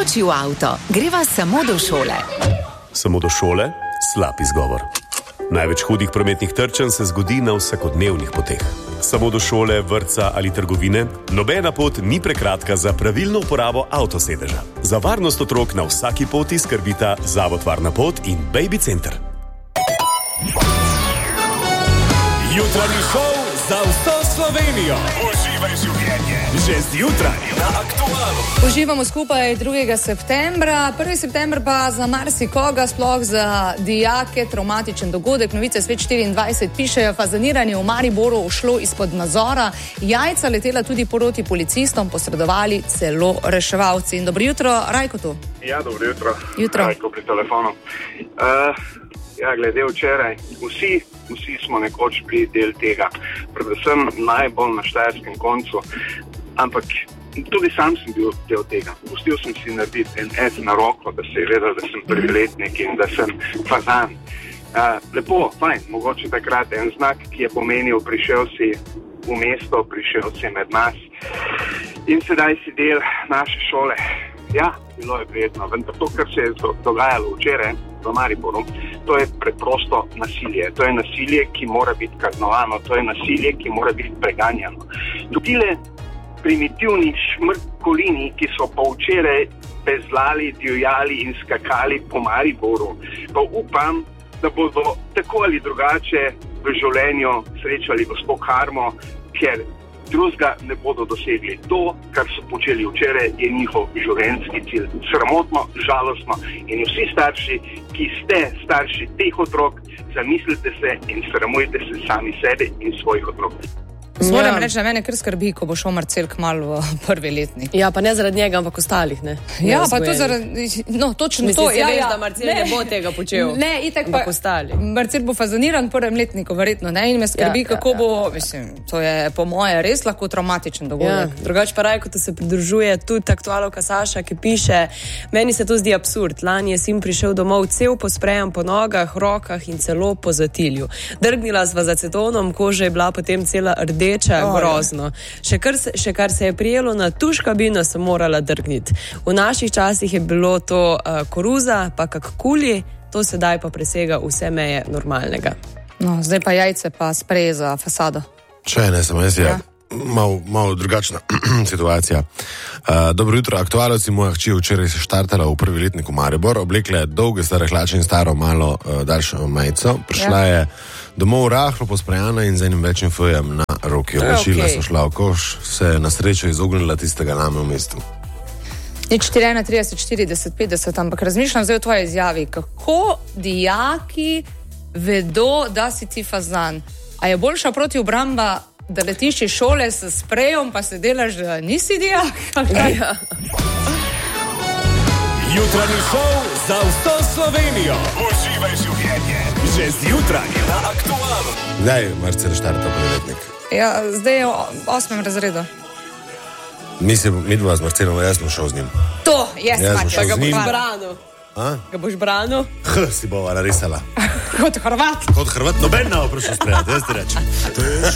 Skoči v avto, greva samo do šole. Samo do šole? Slab izgovor. Največ hudih prometnih trčenj se zgodi na vsakodnevnih poteh. Samo do šole, vrtca ali trgovine, nobena pot ni prekratka za pravilno uporabo avtosedeža. Za varnost otrok na vsaki poti skrbita Zavod Varna pot in Baby Center. Jutranji šov za vso Slovenijo. Uživaj življenje. Že zjutraj na Aktualu. Uživamo skupaj 2. septembra. 1. september pa za marsikoga, sploh za dijake, traumatičen dogodek. Novice Svet 24 pišejo, fazaniranje v Mariboru ušlo izpod nadzora, jajca letela tudi proti policistom, posredovali celo reševalci. In dobro jutro, Rajko tu. Ja, dobro jutro. Jutro. Rajko pri telefonu. Glede včeraj, vsi smo nekoč bili del tega, predvsem najbolj na štajerskem koncu, ampak tudi sam sem bil del tega. Pustil sem si narediti en S na roko, da se je vedel, da sem prvi letnik in da sem fazan. Lepo, fajn, mogoče takrat en znak, ki je pomenil, prišel si v mesto, prišel si med nas in sedaj si del naše šole. Ja, bilo je prijetno, vendar to, kar se je dogajalo včeraj v Mariboru, to je preprosto nasilje. To je nasilje, ki mora biti kaznovano, to je nasilje, ki mora biti preganjano. Tile primitivni šmrkolini, ki so pa včeraj bezlali, divjali in skakali po Mariboru, pa upam, da bodo tako ali drugače v življenju srečali gospod Karmo, ker drugega ne bodo dosegli. To, kar so počeli včeraj, je njihov življenjski cilj. Sramotno, žalostno in vsi starši, ki ste starši teh otrok, zamislite se in sramujte se sami sebe in svojih otrok. Moram reči, da mene kar skrbi, ko bo šel Marcel kmalu v prvi letnik. Ja, pa ne zaradi njega, ampak ostalih, ne? Ja, pa to zaradi, no, točno mislim, to. Mislim, veš, da Marcel ne bo tega počel. Ne, itak pa ostali. Marcel bo fazaniran v prvem letniku, verjetno, ne? In me skrbi, kako bo, mislim, to je po moje res lahko traumatičen dogodek. Ja, drugače pa Rajko, ko se pridružuje tudi aktualovka Saša, ki piše, meni se to zdi absurd. Lani je sin prišel domov cel posprejan po nogah, rokah in celo po zatilju. Drgnila sva za acetonom, koža je bila potem cela rdeča, grozno. Še kar se je prijelo na tuš kabino, sem morala drgniti. V naših časih je bilo to koruza, pa kak kuli, to sedaj pa presega vse meje normalnega. No, zdaj pa jajce pa sprej za fasado. Če ne, samo jaz je malo drugačna situacija. Dobro jutro, aktualovci, moja hči včeraj se štartala v prvi letnik v Maribor, oblekla je dolge stare hlače in staro malo daljšo majico. Prišla je domov rahlo posprejana in z enim večjim fojem na roki. Oblačila so šla v koš, se je na srečo izognila tistega name v mestu. Nič 31, 40, 50, ampak razmišljam zdaj o tvoji izjavi. Kako dijaki vedo, da si ti fazan? A je boljša proti obramba, da letiš iz šole s sprejom, pa se delaš, da nisi dijak? Ja. Jutranji šov za vso Slovenijo. Uživaj življenje. Že zjutraj na Aktualu. Zdaj, Marcel štarta prvi letnik. Ja, zdaj je v 8. razredu. Mi dva z Marcelom, jaz sem šel z njim. To, jaz Pa ga boš branil. Ga boš branil? Si bova narisala. Kot Hrvat. Kot Hrvat, noben ne bo prišel sprejati, jaz ti rečem.